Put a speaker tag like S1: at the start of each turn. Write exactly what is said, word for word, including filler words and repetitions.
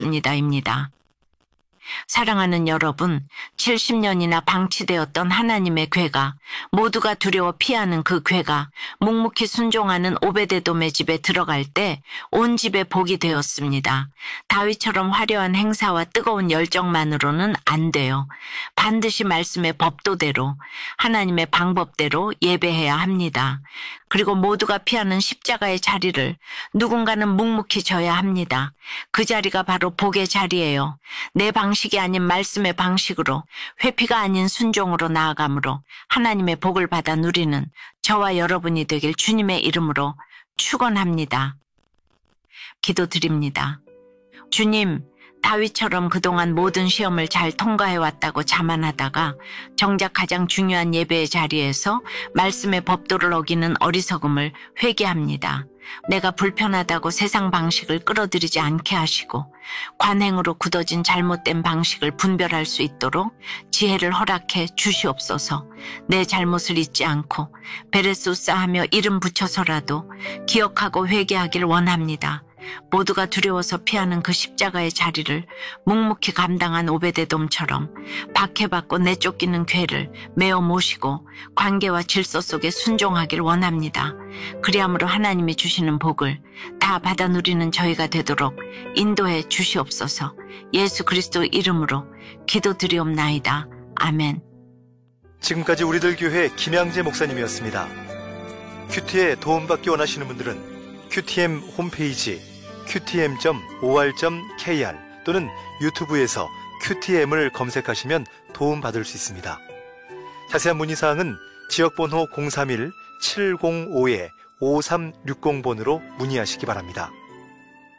S1: 되었습니다입니다. 사랑하는 여러분, 칠십 년이나 방치되었던 하나님의 궤가, 모두가 두려워 피하는 그 궤가 묵묵히 순종하는 오베데돔의 집에 들어갈 때 온 집에 복이 되었습니다. 다윗처럼 화려한 행사와 뜨거운 열정만으로는 안 돼요. 반드시 말씀의 법도대로, 하나님의 방법대로 예배해야 합니다. 그리고 모두가 피하는 십자가의 자리를 누군가는 묵묵히 져야 합니다. 그 자리가 바로 복의 자리예요. 내 방식이 아닌 말씀의 방식으로, 회피가 아닌 순종으로 나아감으로 하나님의 복을 받아 누리는 저와 여러분이 되길 주님의 이름으로 축원합니다. 기도드립니다. 주님, 다윗처럼 그동안 모든 시험을 잘 통과해왔다고 자만하다가 정작 가장 중요한 예배의 자리에서 말씀의 법도를 어기는 어리석음을 회개합니다. 내가 불편하다고 세상 방식을 끌어들이지 않게 하시고 관행으로 굳어진 잘못된 방식을 분별할 수 있도록 지혜를 허락해 주시옵소서. 내 잘못을 잊지 않고 베레소스하며 이름 붙여서라도 기억하고 회개하길 원합니다. 모두가 두려워서 피하는 그 십자가의 자리를 묵묵히 감당한 오베데돔처럼 박해받고 내쫓기는 궤를 메어 모시고 관계와 질서 속에 순종하길 원합니다. 그리함으로 하나님이 주시는 복을 다 받아 누리는 저희가 되도록 인도해 주시옵소서. 예수 그리스도 이름으로 기도드리옵나이다. 아멘.
S2: 지금까지 우리들 교회 김양재 목사님이었습니다. 큐티에 도움받기 원하시는 분들은 큐티엠 홈페이지 큐티엠 닷 오알 닷 케이알 또는 유튜브에서 큐티엠을 검색하시면 도움받을 수 있습니다. 자세한 문의사항은 지역번호 공삼일 칠공오 오삼육공 번으로 문의하시기 바랍니다.